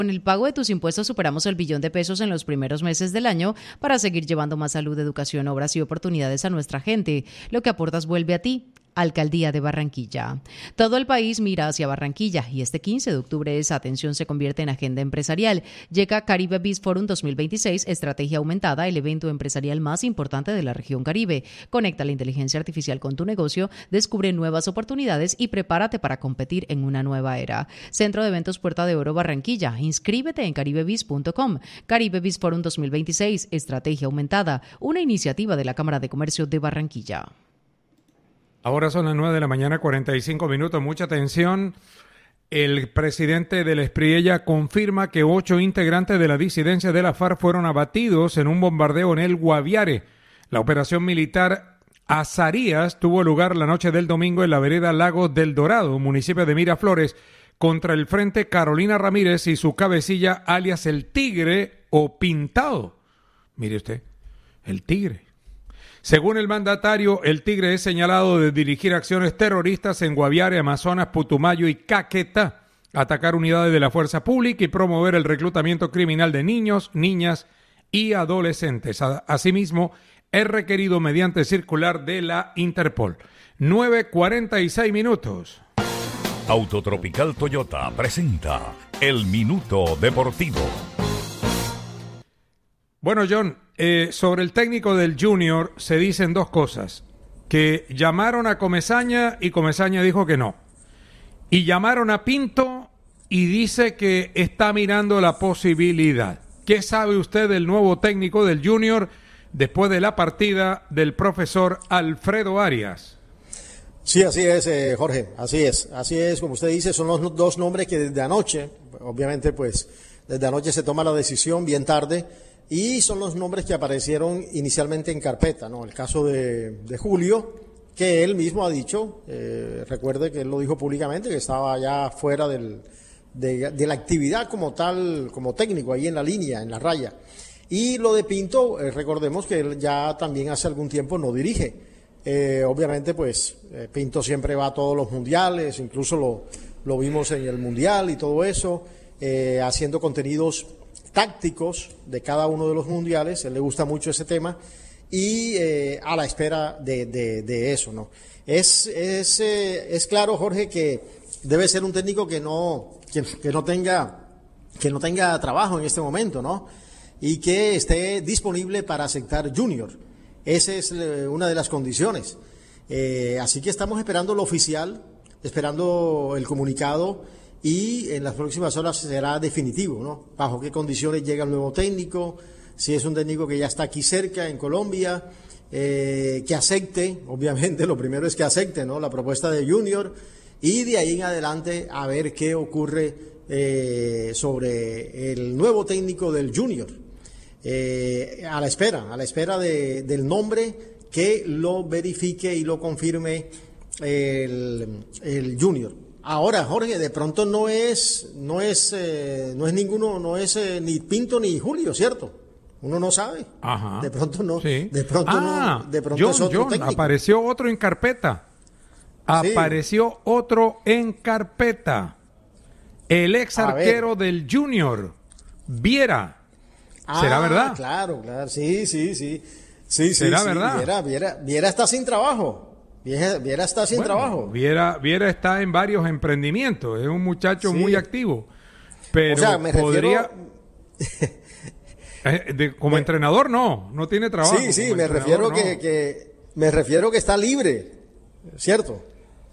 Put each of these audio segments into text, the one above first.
Con el pago de tus impuestos superamos el $1.000.000.000 en los primeros meses del año para seguir llevando más salud, educación, obras y oportunidades a nuestra gente. Lo que aportas vuelve a ti. Alcaldía de Barranquilla. Todo el país mira hacia Barranquilla y este 15 de octubre esa atención se convierte en agenda empresarial. Llega Caribe Biz Forum 2026, Estrategia Aumentada, el evento empresarial más importante de la región Caribe. Conecta la inteligencia artificial con tu negocio, descubre nuevas oportunidades y prepárate para competir en una nueva era. Centro de Eventos Puerta de Oro Barranquilla. Inscríbete en caribebiz.com. Caribe Biz Forum 2026, Estrategia Aumentada, una iniciativa de la Cámara de Comercio de Barranquilla. Ahora son las 9:45 a.m. Mucha atención. El presidente del Espriella confirma que 8 integrantes de la disidencia de la FARC fueron abatidos en un bombardeo en el Guaviare. La operación militar Azarías tuvo lugar la noche del domingo en la vereda Lagos del Dorado, municipio de Miraflores, contra el Frente Carolina Ramírez y su cabecilla alias el Tigre o Pintado. Mire usted, el Tigre. Según el mandatario, el Tigre es señalado de dirigir acciones terroristas en Guaviare, Amazonas, Putumayo y Caquetá, atacar unidades de la fuerza pública y promover el reclutamiento criminal de niños, niñas y adolescentes. Asimismo, es requerido mediante circular de la Interpol. 9:46. Autotropical Toyota presenta El Minuto Deportivo. Bueno, John, sobre el técnico del Junior se dicen dos cosas. Que llamaron a Comesaña y Comesaña dijo que no. Y llamaron a Pinto y dice que está mirando la posibilidad. ¿Qué sabe usted del nuevo técnico del Junior después de la partida del profesor Alfredo Arias? Sí, así es, Jorge, así es, como usted dice, son los dos nombres que desde anoche, obviamente pues desde anoche se toma la decisión bien tarde, y son los nombres que aparecieron inicialmente en carpeta, ¿no? El caso de Julio, que él mismo ha dicho, recuerde que él lo dijo públicamente, que estaba ya fuera de la actividad como tal, como técnico, ahí en la línea, en la raya. Y lo de Pinto, recordemos que él ya también hace algún tiempo no dirige. Obviamente, pues, Pinto siempre va a todos los mundiales, incluso lo vimos en el mundial y todo eso, haciendo contenidos tácticos de cada uno de los mundiales. Él le gusta mucho ese tema y a la espera de eso, ¿no? Es claro, Jorge, que debe ser un técnico que no tenga trabajo en este momento, ¿no? Y que esté disponible para aceptar Junior. Esa es una de las condiciones. Así que estamos esperando lo oficial, esperando el comunicado, y en las próximas horas será definitivo, ¿no? Bajo qué condiciones llega el nuevo técnico, si es un técnico que ya está aquí cerca, en Colombia, que acepte, obviamente lo primero es que acepte, ¿no?, la propuesta de Junior, y de ahí en adelante a ver qué ocurre sobre el nuevo técnico del Junior. A la espera del nombre que lo verifique y lo confirme el Junior. Ahora, Jorge, de pronto no es ninguno, no es ni Pinto ni Julio, ¿cierto? Uno no sabe. Ajá. De pronto no. Sí. De pronto no. De pronto es otro técnico. Apareció otro en carpeta. Apareció otro en carpeta. El ex arquero del Junior, Viera. ¿Será verdad? Claro. Sí. ¿Será verdad? Viera está sin trabajo. Viera está sin trabajo. Viera está en varios emprendimientos. Es un muchacho muy activo. Pero, o sea, me podría... como entrenador no tiene trabajo. Sí, me refiero que está libre, ¿cierto?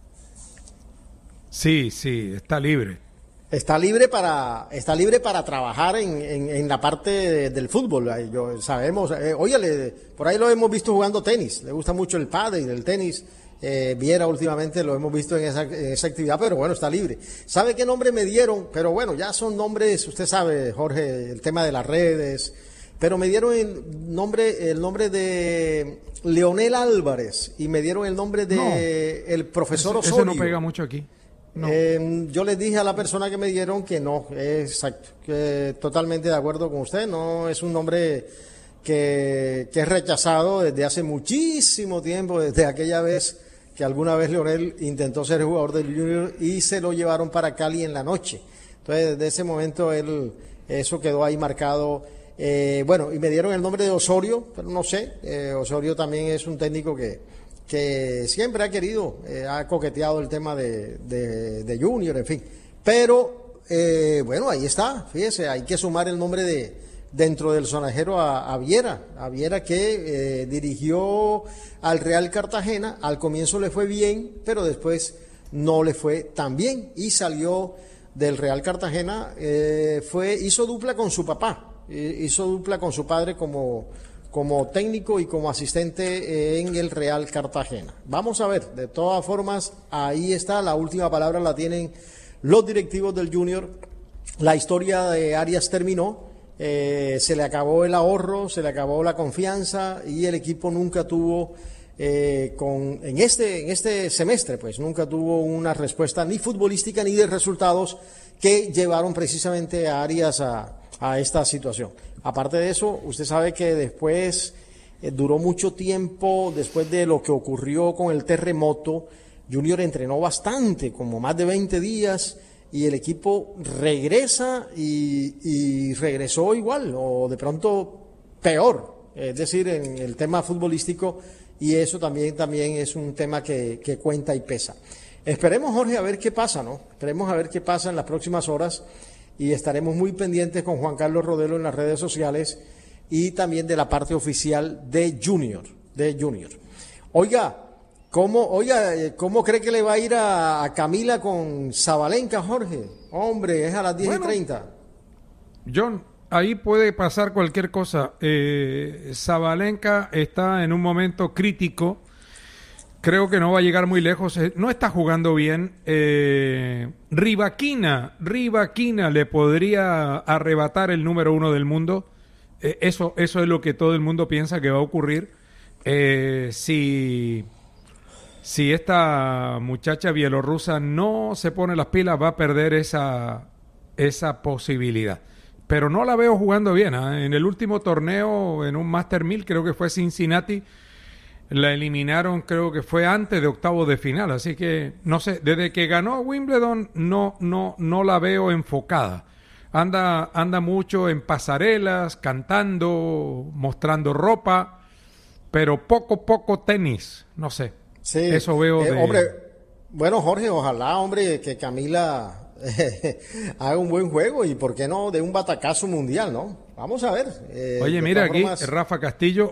Sí, está libre. Está libre para trabajar en la parte del fútbol. Sabemos, por ahí lo hemos visto jugando tenis. Le gusta mucho el pádel, el tenis. Viera últimamente lo hemos visto en esa actividad, pero bueno, está libre. ¿Sabe qué nombre me dieron? Pero bueno, ya son nombres, usted sabe, Jorge, el tema de las redes. Pero me dieron el nombre de Leonel Álvarez y me dieron el nombre de el profesor Osorio. Ese no pega mucho aquí. No. Yo les dije a la persona que me dieron que no, exacto, que totalmente de acuerdo con usted, no es un nombre que es rechazado desde hace muchísimo tiempo, desde aquella vez que alguna vez Leonel intentó ser jugador del Junior y se lo llevaron para Cali en la noche. Entonces, desde ese momento eso quedó ahí marcado. Bueno, y me dieron el nombre de Osorio, pero no sé, Osorio también es un técnico que siempre ha querido, ha coqueteado el tema de Junior, en fin. Pero, bueno, ahí está, fíjese, hay que sumar el nombre dentro del sonajero a Viera que dirigió al Real Cartagena. Al comienzo le fue bien, pero después no le fue tan bien y salió del Real Cartagena, hizo dupla con su papá, hizo dupla con su padre como técnico y como asistente en el Real Cartagena. Vamos a ver, de todas formas, ahí está, la última palabra la tienen los directivos del Junior. La historia de Arias terminó, se le acabó el ahorro, se le acabó la confianza y el equipo nunca tuvo, en este semestre, pues nunca tuvo una respuesta ni futbolística ni de resultados que llevaron precisamente a Arias a esta situación. Aparte de eso, usted sabe que después duró mucho tiempo, después de lo que ocurrió con el terremoto, Junior entrenó bastante, como más de 20 días, y el equipo regresa y regresó igual, o de pronto peor, es decir, en el tema futbolístico, y eso también es un tema que cuenta y pesa. Esperemos, Jorge, a ver qué pasa, ¿no? Esperemos a ver qué pasa en las próximas horas y estaremos muy pendientes con Juan Carlos Rodelo en las redes sociales y también de la parte oficial de Junior. Oiga, ¿cómo cree que le va a ir a Camila con Sabalenka, Jorge? Hombre, es a las 10:30. John, ahí puede pasar cualquier cosa. Sabalenka está en un momento crítico. Creo que no va a llegar muy lejos. No está jugando bien. Rivaquina le podría arrebatar el número 1 del mundo. Eso es lo que todo el mundo piensa que va a ocurrir. Si esta muchacha bielorrusa no se pone las pilas, va a perder esa posibilidad. Pero no la veo jugando bien. En el último torneo, en un Master 1000, creo que fue Cincinnati, la eliminaron, creo que fue antes de octavos de final. Así que, no sé, desde que ganó Wimbledon no la veo enfocada. Anda mucho en pasarelas, cantando, mostrando ropa, pero poco tenis, no sé. Sí, eso veo hombre, bueno, Jorge, ojalá, hombre, que Camila haga un buen juego y, ¿por qué no?, de un batacazo mundial, ¿no? Vamos a ver. Oye, mira aquí, Rafa Castillo,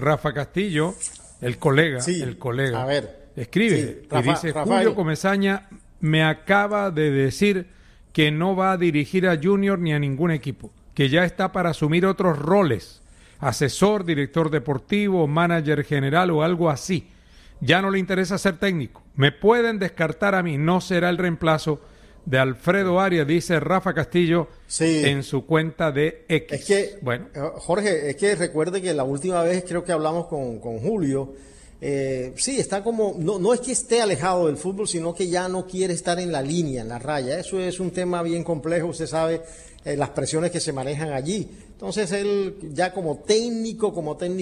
el colega, a ver, escribe y dice: Julio Comesaña me acaba de decir que no va a dirigir a Junior ni a ningún equipo, que ya está para asumir otros roles, asesor, director deportivo, manager general o algo así. Ya no le interesa ser técnico. Me pueden descartar a mí, no será el reemplazo de Alfredo Arias, dice Rafa Castillo en su cuenta de X. Es que, bueno, Jorge, es que recuerde que la última vez creo que hablamos con Julio, está como, no es que esté alejado del fútbol, sino que ya no quiere estar en la línea, en la raya. Eso es un tema bien complejo, usted sabe, las presiones que se manejan allí. Entonces él ya como técnico,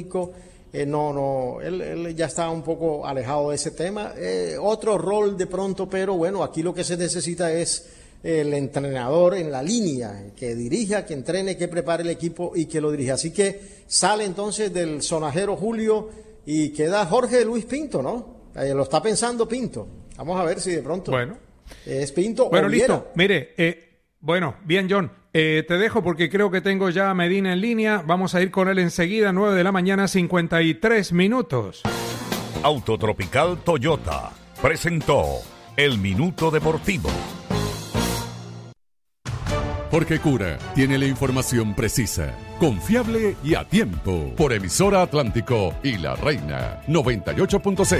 él ya está un poco alejado de ese tema. Otro rol de pronto, pero bueno, aquí lo que se necesita es el entrenador en la línea, que dirija, que entrene, que prepare el equipo y que lo dirija. Así que sale entonces del sonajero Julio y queda Jorge Luis Pinto, ¿no? Lo está pensando Pinto. Vamos a ver si de pronto es Pinto o Viera. Listo. Mire, bien, John. Te dejo porque creo que tengo ya a Medina en línea. Vamos a ir con él enseguida, 9 de la mañana, 53 minutos. Autotropical Toyota presentó El Minuto Deportivo. Jorge Cura tiene la información precisa, confiable y a tiempo. Por Emisora Atlántico y La Reina, 98.6.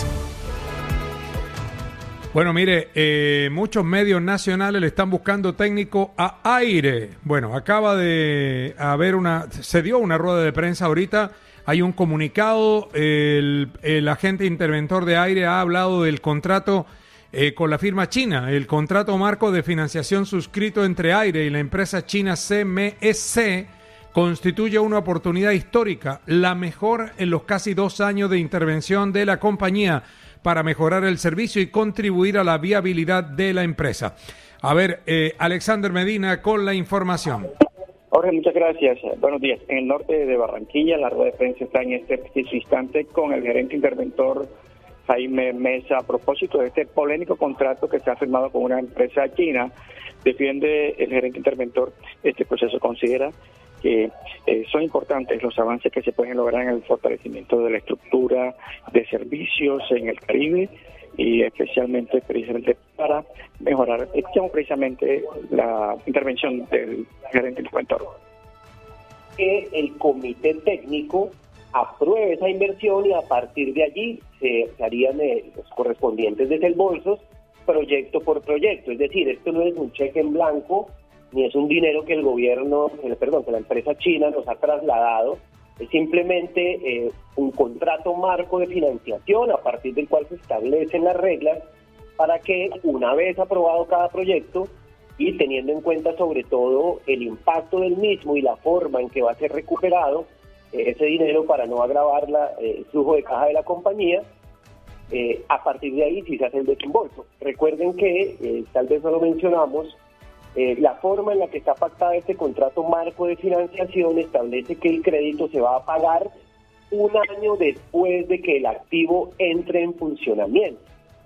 Bueno, mire, muchos medios nacionales le están buscando técnico a Aire. Bueno, acaba de haber se dio una rueda de prensa ahorita, hay un comunicado, el agente interventor de Aire ha hablado del contrato con la firma china, el contrato marco de financiación suscrito entre Aire y la empresa china CMSC constituye una oportunidad histórica, la mejor en los casi 2 años de intervención de la compañía para mejorar el servicio y contribuir a la viabilidad de la empresa. A ver, Alexander Medina con la información. Jorge, muchas gracias. Buenos días. En el norte de Barranquilla, la rueda de prensa está en este preciso instante con el gerente interventor Jaime Mesa a propósito de este polémico contrato que se ha firmado con una empresa china. Defiende el gerente interventor este proceso, considera que son importantes los avances que se pueden lograr en el fortalecimiento de la estructura de servicios en el Caribe y especialmente precisamente para mejorar precisamente la intervención del gerente interventor. Que el comité técnico apruebe esa inversión y a partir de allí se harían los correspondientes desembolsos proyecto por proyecto. Es decir, esto no es un cheque en blanco ni es un dinero que el gobierno, que la empresa china nos ha trasladado. Es simplemente un contrato marco de financiación a partir del cual se establecen las reglas para que una vez aprobado cada proyecto y teniendo en cuenta sobre todo el impacto del mismo y la forma en que va a ser recuperado ese dinero para no agravar el flujo de caja de la compañía, a partir de ahí sí se hace el desembolso. Recuerden que, tal vez no lo mencionamos, la forma en la que está pactada este contrato marco de financiación establece que el crédito se va a pagar un año después de que el activo entre en funcionamiento.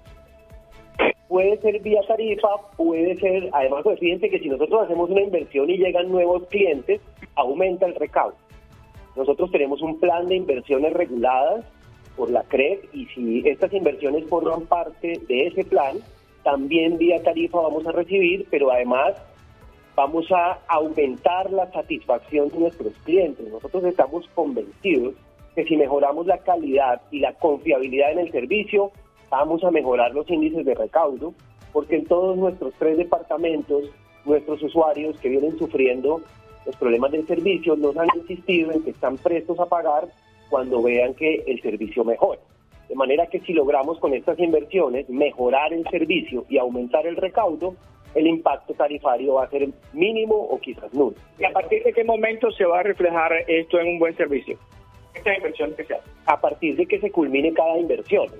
Puede ser vía tarifa, puede ser, además, pues fíjense que si nosotros hacemos una inversión y llegan nuevos clientes, aumenta el recaudo. Nosotros tenemos un plan de inversiones reguladas por la CREF y si estas inversiones forman parte de ese plan, también vía tarifa vamos a recibir, pero además vamos a aumentar la satisfacción de nuestros clientes. Nosotros estamos convencidos que si mejoramos la calidad y la confiabilidad en el servicio, vamos a mejorar los índices de recaudo, porque en todos nuestros 3 departamentos, nuestros usuarios que vienen sufriendo los problemas del servicio nos han insistido en que están prestos a pagar cuando vean que el servicio mejora. De manera que si logramos con estas inversiones mejorar el servicio y aumentar el recaudo, el impacto tarifario va a ser mínimo o quizás nulo. ¿Y a partir de qué momento se va a reflejar esto en un buen servicio? Esta inversión que se hace. A partir de que se culmine cada inversión.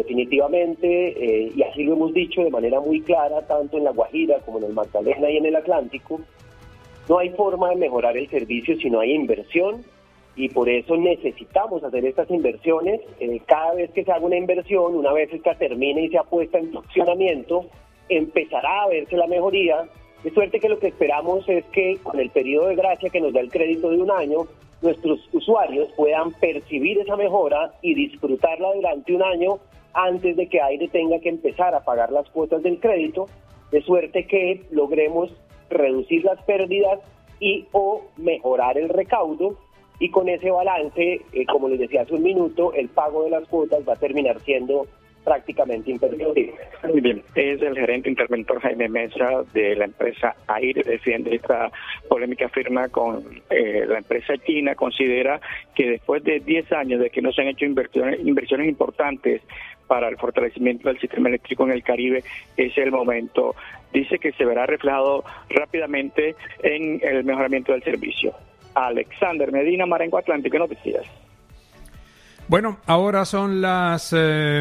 Definitivamente, y así lo hemos dicho de manera muy clara, tanto en La Guajira como en el Magdalena y en el Atlántico, no hay forma de mejorar el servicio si no hay inversión, y por eso necesitamos hacer estas inversiones. Cada vez que se haga una inversión, una vez esta termine y se ha puesta en funcionamiento, empezará a verse la mejoría, de suerte que lo que esperamos es que con el periodo de gracia que nos da el crédito de un año, nuestros usuarios puedan percibir esa mejora y disfrutarla durante un año antes de que Aire tenga que empezar a pagar las cuotas del crédito, de suerte que logremos reducir las pérdidas y o mejorar el recaudo, y con ese balance, como les decía hace un minuto, el pago de las cuotas va a terminar siendo prácticamente imperceptible. Muy bien, es el gerente interventor Jaime Mesa de la empresa Aire, defiende esta polémica firma con la empresa china, considera que después de 10 años de que no se han hecho inversiones importantes para el fortalecimiento del sistema eléctrico en el Caribe, es el momento. Dice que se verá reflejado rápidamente en el mejoramiento del servicio. Alexander Medina, Marengo Atlántico, noticias. Bueno, ahora son las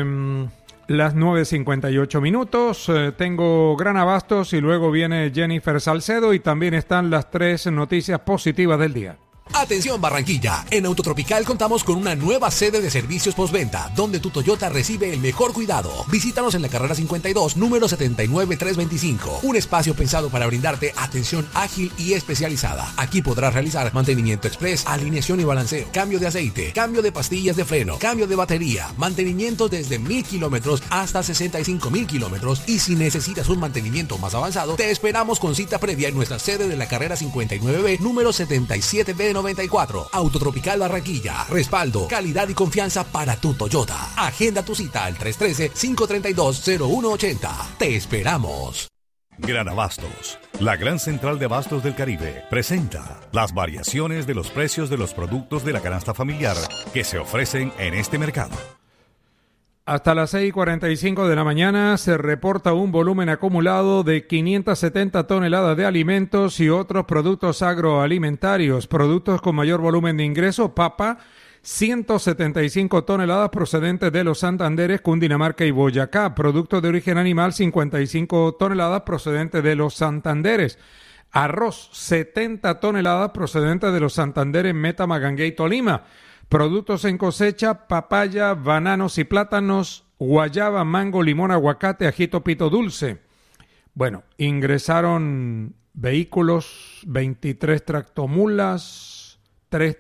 9:58 minutos. Tengo Gran Abastos y luego viene Jennifer Salcedo y también están las 3 noticias positivas del día. Atención Barranquilla, en Autotropical contamos con una nueva sede de servicios postventa, donde tu Toyota recibe el mejor cuidado. Visítanos en la carrera 52, número 79325, un espacio pensado para brindarte atención ágil y especializada. Aquí podrás realizar mantenimiento express, alineación y balanceo, cambio de aceite, cambio de pastillas de freno, cambio de batería, mantenimiento desde 1000 kilómetros hasta 65,000 kilómetros, y si necesitas un mantenimiento más avanzado, te esperamos con cita previa en nuestra sede de la carrera 59B, número 77B94. Autotropical Barranquilla. Respaldo, calidad y confianza para tu Toyota. Agenda tu cita al 313-532-0180. Te esperamos. Gran Abastos, la gran central de abastos del Caribe, presenta las variaciones de los precios de los productos de la canasta familiar que se ofrecen en este mercado. Hasta las 6:45 de la mañana se reporta un volumen acumulado de 570 toneladas de alimentos y otros productos agroalimentarios. Productos con mayor volumen de ingreso: papa, 175 toneladas procedentes de los Santanderes, Cundinamarca y Boyacá. Productos de origen animal, 55 toneladas procedentes de los Santanderes. Arroz, 70 toneladas procedentes de los Santanderes, Meta, Magangué y Tolima. Productos en cosecha, papaya, bananos y plátanos, guayaba, mango, limón, aguacate, ajito, pito dulce. Bueno, ingresaron vehículos, 23 tractomulas, 3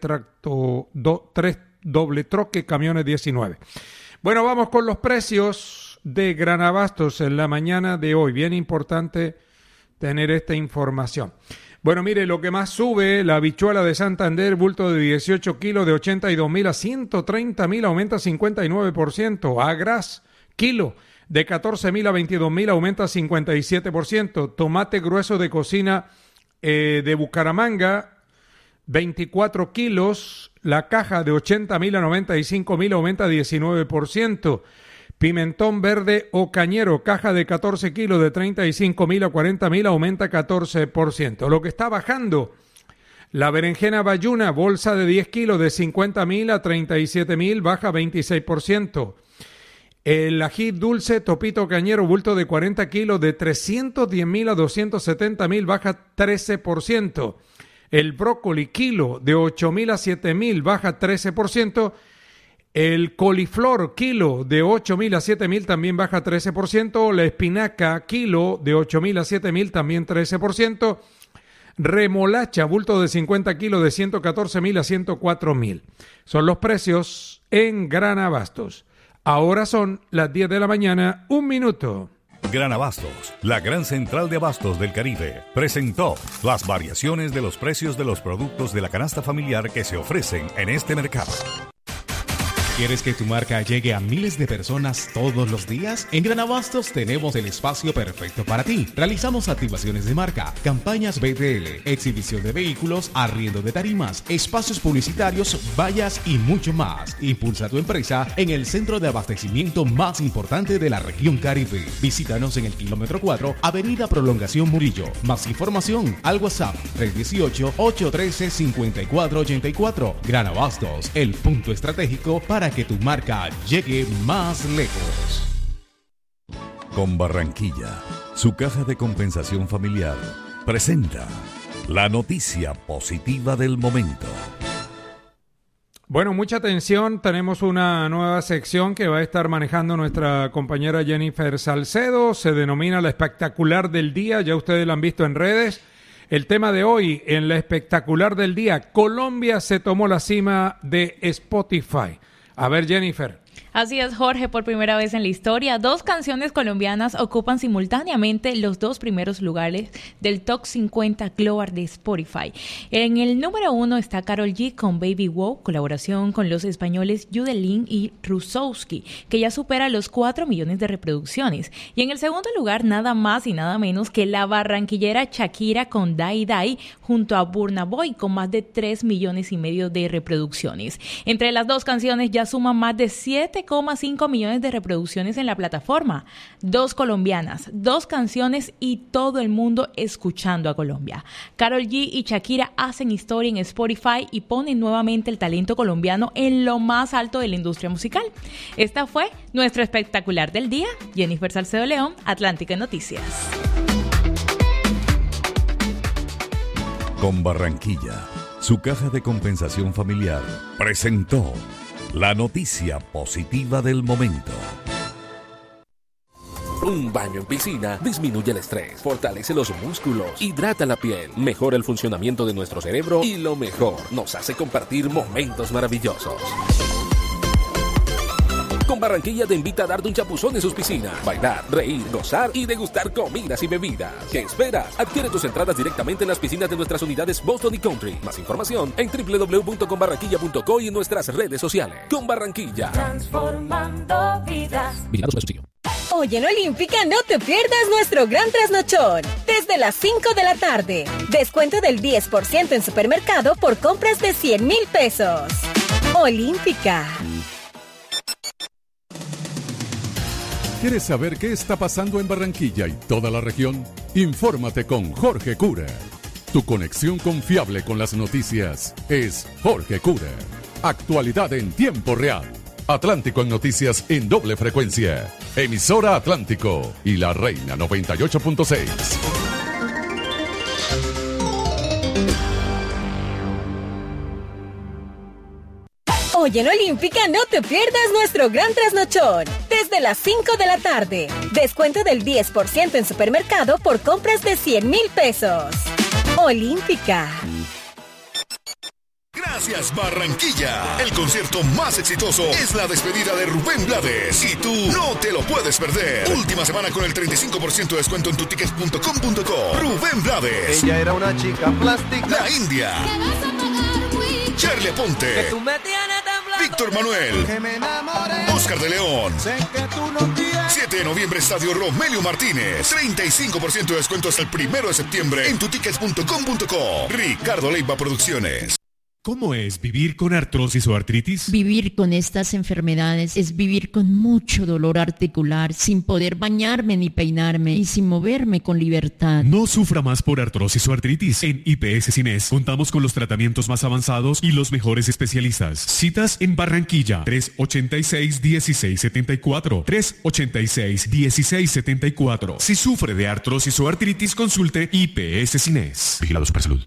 doble troque, camiones 19. Bueno, vamos con los precios de Granabastos en la mañana de hoy. Bien importante tener esta información. Bueno, mire, lo que más sube, la habichuela de Santander, bulto de 18 kilos de 82.000 a 130.000, aumenta 59%. Agras, kilo de 14.000 a 22.000, aumenta 57%. Tomate grueso de cocina de Bucaramanga, 24 kilos, la caja de 80.000 a 95.000, aumenta 19%. Pimentón verde o cañero, caja de 14 kilos de 35.000 a 40.000, aumenta 14%. Lo que está bajando, la berenjena bayuna, bolsa de 10 kilos de 50.000 a 37.000, baja 26%. El ají dulce, topito cañero, bulto de 40 kilos de 310.000 a 270.000, baja 13%. El brócoli, kilo de 8.000 a 7.000, baja 13%. El coliflor, kilo de 8.000 a 7.000, también baja 13%. La espinaca, kilo de 8.000 a 7.000, también 13%. Remolacha, bulto de 50 kilos de 114.000 a 104.000. Son los precios en Granabastos. Ahora son las 10 de la mañana, 1 minuto. Granabastos, la gran central de abastos del Caribe, presentó las variaciones de los precios de los productos de la canasta familiar que se ofrecen en este mercado. ¿Quieres que tu marca llegue a miles de personas todos los días? En Granabastos tenemos el espacio perfecto para ti. Realizamos activaciones de marca, campañas BTL, exhibición de vehículos, arriendo de tarimas, espacios publicitarios, vallas y mucho más. Impulsa tu empresa en el centro de abastecimiento más importante de la región Caribe. Visítanos en el kilómetro 4, Avenida Prolongación Murillo. Más información al WhatsApp 318-813-5484. Granabastos, el punto estratégico para que tu marca llegue más lejos. Con Barranquilla, su caja de compensación familiar presenta la noticia positiva del momento. Bueno, mucha atención, tenemos una nueva sección que va a estar manejando nuestra compañera Jennifer Salcedo, se denomina La Espectacular del Día, ya ustedes la han visto en redes. El tema de hoy, en La Espectacular del Día, Colombia se tomó la cima de Spotify. A ver, Jennifer. Así es, Jorge, por primera vez en la historia, 2 canciones colombianas ocupan simultáneamente los 2 primeros lugares del Top 50 Global de Spotify. En el número 1 está Karol G con Baby Wow, colaboración con los españoles Yudelin y Rusowski, que ya supera los 4 millones de reproducciones. Y en el segundo lugar, nada más y nada menos que la barranquillera Shakira con Dai Dai, junto a Burna Boy, con más de 3 millones y medio de reproducciones. Entre las 2 canciones ya suman más de 7,5 millones de reproducciones en la plataforma. 2 colombianas, 2 canciones y todo el mundo escuchando a Colombia. Karol G y Shakira hacen historia en Spotify y ponen nuevamente el talento colombiano en lo más alto de la industria musical. Esta fue nuestro espectacular del día. Jennifer Salcedo León, Atlántica Noticias. Con Barranquilla, su caja de compensación familiar presentó la noticia positiva del momento. Un baño en piscina disminuye el estrés, fortalece los músculos, hidrata la piel, mejora el funcionamiento de nuestro cerebro y lo mejor, nos hace compartir momentos maravillosos. Con Barranquilla te invita a darte un chapuzón en sus piscinas, bailar, reír, gozar y degustar comidas y bebidas. ¿Qué esperas? Adquiere tus entradas directamente en las piscinas de nuestras unidades Boston y Country. Más información en www.conbarranquilla.co y en nuestras redes sociales. Con Barranquilla. Transformando vidas. Vigilado Supersubsidio. Hoy en Olímpica no te pierdas nuestro gran trasnochón. Desde las 5 de la tarde. Descuento del 10% en supermercado por compras de 100,000 pesos. Olímpica. ¿Quieres saber qué está pasando en Barranquilla y toda la región? Infórmate con Jorge Cura. Tu conexión confiable con las noticias es Jorge Cura. Actualidad en tiempo real. Atlántico en noticias en doble frecuencia. Emisora Atlántico y La Reina 98.6. Hoy en Olímpica no te pierdas nuestro gran trasnochón. Desde las 5 de la tarde. Descuento del 10% en supermercado por compras de 100,000 pesos. Olímpica. Gracias Barranquilla. El concierto más exitoso es la despedida de Rubén Blades y tú no te lo puedes perder. Última semana con el 35% de descuento en tutickets.com.co. Rubén Blades. Ella era una chica plástica. La India. Charlie Aponte. Víctor Manuel. Oscar de León. 7 de noviembre, Estadio Romelio Martínez. 35% de descuento hasta el 1 de septiembre en tutickets.com.co. Ricardo Leiva Producciones. ¿Cómo es vivir con artrosis o artritis? Vivir con estas enfermedades es vivir con mucho dolor articular, sin poder bañarme ni peinarme y sin moverme con libertad. No sufra más por artrosis o artritis. En IPS Cines contamos con los tratamientos más avanzados y los mejores especialistas. Citas en Barranquilla, 386-1674, 386-1674. Si sufre de artrosis o artritis, consulte IPS Cines. Vigilado Supersalud.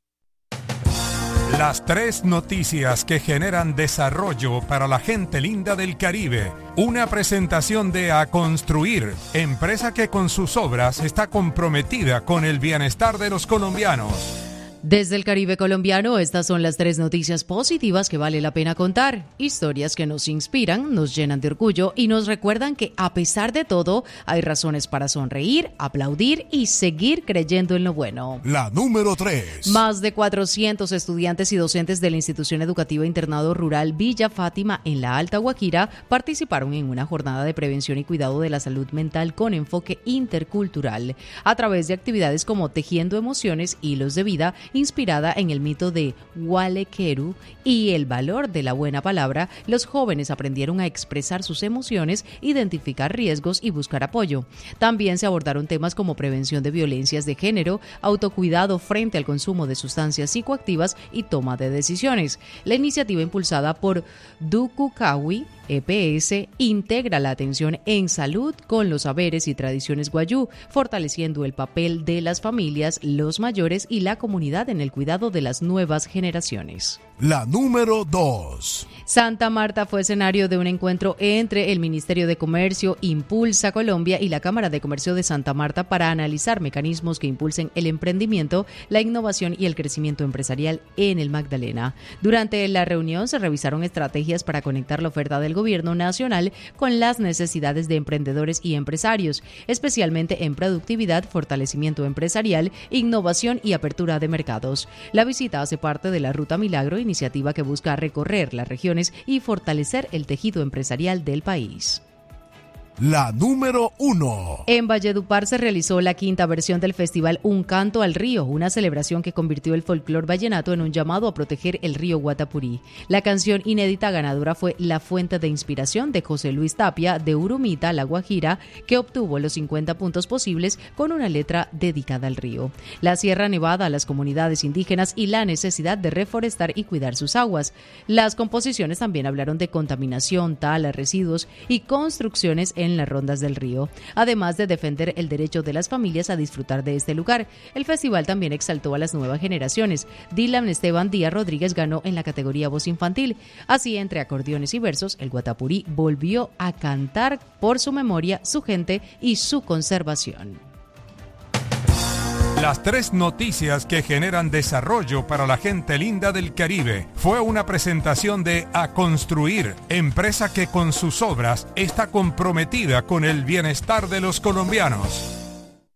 Las 3 noticias que generan desarrollo para la gente linda del Caribe. Una presentación de A Construir, empresa que con sus obras está comprometida con el bienestar de los colombianos. Desde el Caribe colombiano, estas son las 3 noticias positivas que vale la pena contar. Historias que nos inspiran, nos llenan de orgullo y nos recuerdan que, a pesar de todo, hay razones para sonreír, aplaudir y seguir creyendo en lo bueno. La número 3. Más de 400 estudiantes y docentes de la institución educativa internado rural Villa Fátima en la Alta Guajira participaron en una jornada de prevención y cuidado de la salud mental con enfoque intercultural, a través de actividades como Tejiendo Emociones, Hilos de Vida, inspirada en el mito de Walekeru y el valor de la buena palabra. Los jóvenes aprendieron a expresar sus emociones, identificar riesgos y buscar apoyo. También se abordaron temas como prevención de violencias de género, autocuidado frente al consumo de sustancias psicoactivas y toma de decisiones. La iniciativa, impulsada por Dukukawi EPS, integra la atención en salud con los saberes y tradiciones guayú, fortaleciendo el papel de las familias, los mayores y la comunidad en el cuidado de las nuevas generaciones. La número 2. Santa Marta fue escenario de un encuentro entre el Ministerio de Comercio, Impulsa Colombia y la Cámara de Comercio de Santa Marta para analizar mecanismos que impulsen el emprendimiento, la innovación y el crecimiento empresarial en el Magdalena. Durante la reunión se revisaron estrategias para conectar la oferta del gobierno nacional con las necesidades de emprendedores y empresarios, especialmente en productividad, fortalecimiento empresarial, innovación y apertura de mercados. La visita hace parte de la Ruta Milagro, iniciativa que busca recorrer las regiones y fortalecer el tejido empresarial del país. La número 1. En Valledupar se realizó la 5ª versión del festival Un Canto al Río, una celebración que convirtió el folclor vallenato en un llamado a proteger el río Guatapurí. La canción inédita ganadora fue La Fuente de Inspiración, de José Luis Tapia, de Urumita, La Guajira, que obtuvo los 50 puntos posibles con una letra dedicada al río, la Sierra Nevada, a las comunidades indígenas y la necesidad de reforestar y cuidar sus aguas. Las composiciones también hablaron de contaminación, tala, residuos y construcciones en las rondas del río, además de defender el derecho de las familias a disfrutar de este lugar. El festival también exaltó a las nuevas generaciones. Dylan Esteban Díaz Rodríguez ganó en la categoría voz infantil. Así, entre acordeones y versos, el Guatapurí volvió a cantar por su memoria, su gente y su conservación. Las 3 noticias que generan desarrollo para la gente linda del Caribe fue una presentación de A Construir, empresa que con sus obras está comprometida con el bienestar de los colombianos.